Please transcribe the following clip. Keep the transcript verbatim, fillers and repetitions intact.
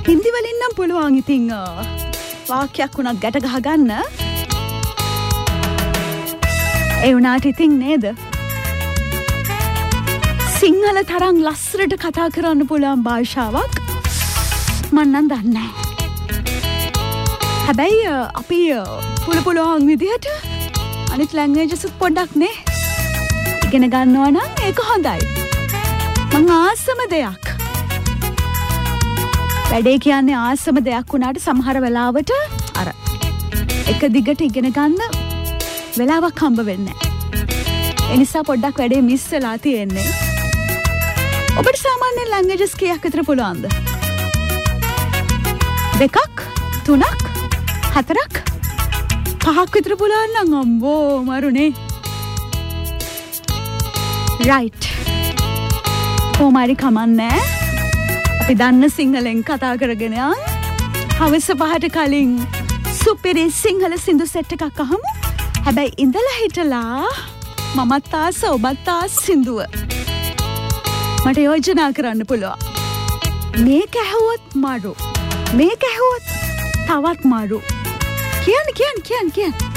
හින්දි වලින් නම් පුළුවන් ඉතින් වාක්‍යයක් උනත් ගැට ගහගන්න. ඒ වුණාට ඉතින් නේද? සිංහල තරම් ලස්සනට කතා කරන්න පුළුවන් භාෂාවක් මන් නම් දන්නේ නැහැ. හැබැයි අපි පුළු පුළුවන් විදිහට අනිත් ලැන්ග්වේජස් පොඩ්ඩක් නේ ඉගෙන ගන්නවා නම් ඒක හොඳයි. මං ආසම දෙයක්. වැඩේ කියන්නේ ආසම දෙයක් වුණාට සමහර වෙලාවට අර එක දිගට ඉගෙන ගන්න වෙලාවක් හම්බ වෙන්නේ නැහැ. ඒ නිසා පොඩ්ඩක් වැඩේ මිස් වෙලා තියෙන්නේ. ඔබට සාමාන්‍යයෙන් ලැන්ග්වේජස් කීයක් විතර පුළුවන්ද? දෙකක්, තුනක්, හතරක්, පහක් විතර පුළුවන් නම් අම්බෝ මරුනේ. රයිට්. කොහොමරි කමන්නේ. අපි දන්න සිංහලෙන් කතා කරගෙන යන්. හවස පහට කලින් සුපිරි සිංහල සින්දු සෙට් එකක් අහමු. හැබැයි ඉඳලා හිටලා මමත් ආස ඔබත් ආස සින්දුව මට යෝජනා කරන්න පුළුවන්. මේක ඇහුවොත් මරු. මේක ඇහුවොත් තවත් මරු. කියන්න කියන්න කියන්න කියන්න.